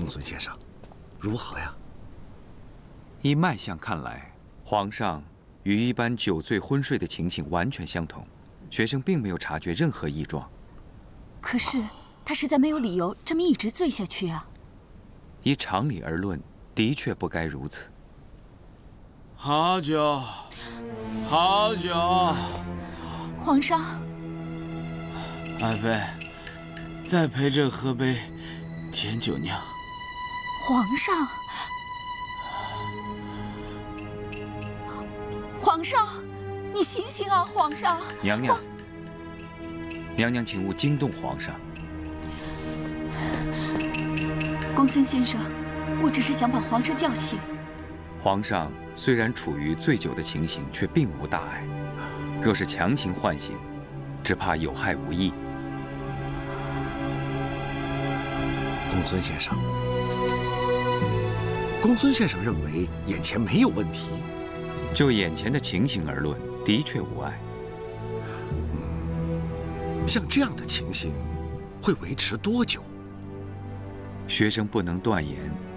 公孙先生，如何呀？ 依脉象看来，皇上与一般酒醉昏睡的情形完全相同，学生并没有察觉任何异状。 可是他实在没有理由这么一直醉下去啊。 依常理而论，的确不该如此。 好酒，好酒！ 皇上， 爱妃，再陪朕喝杯甜酒酿。 皇上，皇上，你醒醒啊，皇上！ 娘娘，娘娘，请勿惊动皇上。 公孙先生，我只是想把皇上叫醒。 皇上虽然处于醉酒的情形，却并无大碍。若是强行唤醒，只怕有害无益。 公孙先生，公孙先生认为眼前没有问题。 就眼前的情形而论，的确无碍。 像这样的情形，会维持多久？ 学生不能断言，